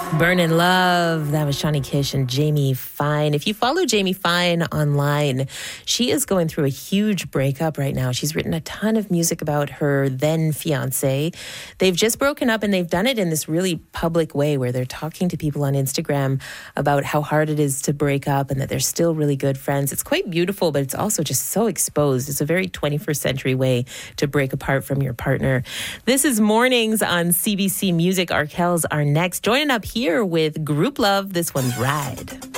Burnin' Love. That was Shawnee Kish and Jamie Fine. If you follow Jamie Fine online, she is going through a huge breakup right now. She's written a ton of music about her then fiance. They've just broken up, and they've done it in this really public way where they're talking to people on Instagram about how hard it is to break up and that they're still really good friends. It's quite beautiful, but it's also just so exposed. It's a very 21st century way to break apart from your partner. This is Mornings on CBC Music. Arkells are next. Joining up here with Group Love, this one's Ride.